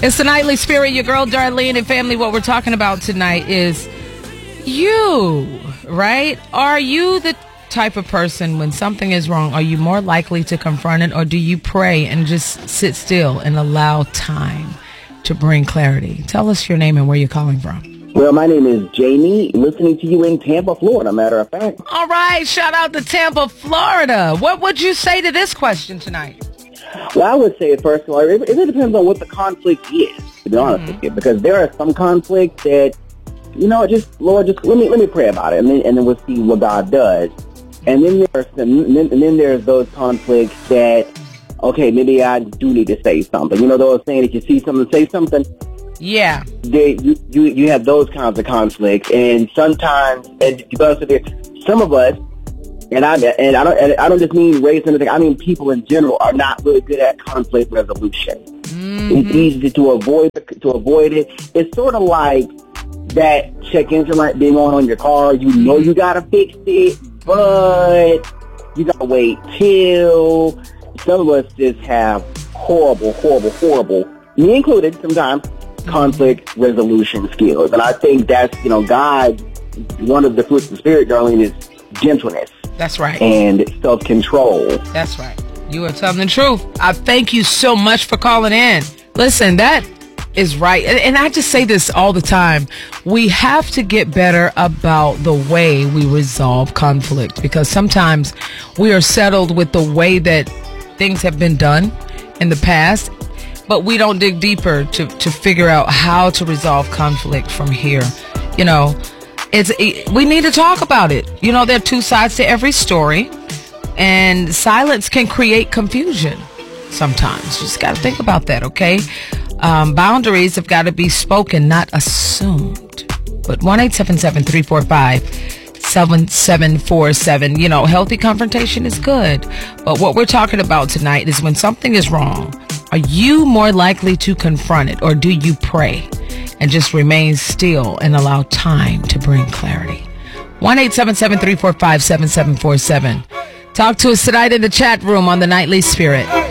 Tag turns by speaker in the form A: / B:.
A: It's the Nightly Spirit, your girl Darlene and family. What we're talking about tonight is you, right? Are you the type of person when something is wrong, are you more likely to confront it, or do you pray and just sit still and allow time to bring clarity? Tell us your name and where you're calling from.
B: Well, my name is Jamie, listening to you in Tampa, Florida, matter of fact.
A: All right, shout out to Tampa, Florida. What would you say to this question tonight?
B: Well, I would say, first of all, it really depends on what the conflict is, to be honest with you, because there are some conflicts that, you know, Lord, let me pray about it, and then we'll see what God does. And then there's those conflicts that, okay, maybe I do need to say something. You know, those saying that you see something, say something.
A: Yeah.
B: You have those kinds of conflicts, and sometimes, and because of it, some of us, and I don't just mean race and anything. I mean people in general are not really good at conflict resolution. Mm-hmm. It's easy to avoid it. It's sort of like that check engine light being on your car. You know you gotta fix it, but you gotta wait till. Some of us just have horrible, me included sometimes, conflict resolution skills. And I think that's, you know, God, one of the fruits of the Spirit, Darlene, is gentleness.
A: That's right.
B: And self-control.
A: That's right. You are telling the truth. I thank you so much for calling in. Listen, that is right. And I just say this all the time. We have to get better about the way we resolve conflict, because sometimes we are settled with the way that things have been done in the past, but we don't dig deeper to figure out how to resolve conflict from here. You know, we need to talk about it. You know, there are two sides to every story, and silence can create confusion sometimes. You just got to think about that, okay? Boundaries have got to be spoken, not assumed. But 1-877-345-7747. You know, healthy confrontation is good. But what we're talking about tonight is when something is wrong, are you more likely to confront it, or do you pray and just remain still and allow time to bring clarity? 1-877-345-7747. Talk to us tonight in the chat room on the Nightly Spirit.